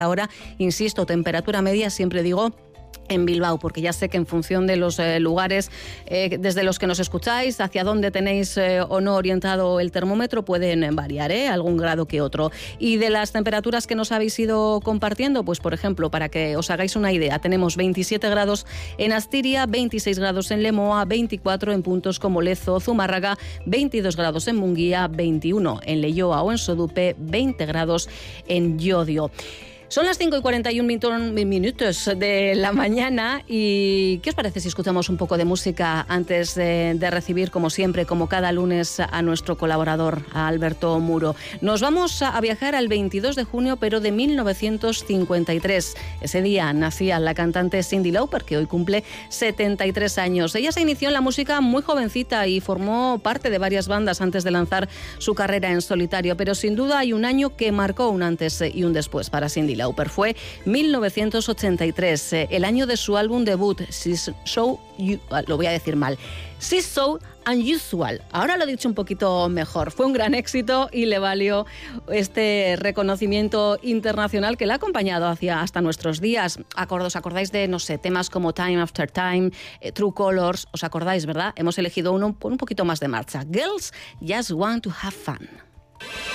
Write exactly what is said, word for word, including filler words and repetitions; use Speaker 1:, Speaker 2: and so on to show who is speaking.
Speaker 1: Ahora, insisto, temperatura media, siempre digo, en Bilbao, porque ya sé que en función de los eh, lugares eh, desde los que nos escucháis, hacia dónde tenéis eh, o no orientado el termómetro, pueden variar, ¿eh? algún grado que otro. Y de las temperaturas que nos habéis ido compartiendo, pues por ejemplo, para que os hagáis una idea, tenemos veintisiete grados en Astiria, veintiséis grados en Lemoa, veinticuatro en puntos como Lezo, Zumárraga, veintidós grados en Munguía, veintiuno en Leioa o en Sodupe, veinte grados en Llodio. Son las cinco y cuarenta y un minutos de la mañana y ¿qué os parece si escuchamos un poco de música antes de, de recibir, como siempre, como cada lunes, a nuestro colaborador, a Alberto Muro? Nos vamos a viajar al veintidós de junio, pero de mil novecientos cincuenta y tres. Ese día nacía la cantante Cyndi Lauper, que hoy cumple setenta y tres años. Ella se inició en la música muy jovencita y formó parte de varias bandas antes de lanzar su carrera en solitario, pero sin duda hay un año que marcó un antes y un después para Cyndi Lauper. Fue mil novecientos ochenta y tres, eh, el año de su álbum debut, She's So, lo voy a decir mal, She's So Unusual. Ahora lo he dicho un poquito mejor. Fue un gran éxito y le valió este reconocimiento internacional que la ha acompañado hacia hasta nuestros días. ¿Os acordáis de, no sé, temas como Time After Time, eh, True Colors? ¿Os acordáis, verdad? Hemos elegido uno con un poquito más de marcha. Girls Just Want to Have Fun.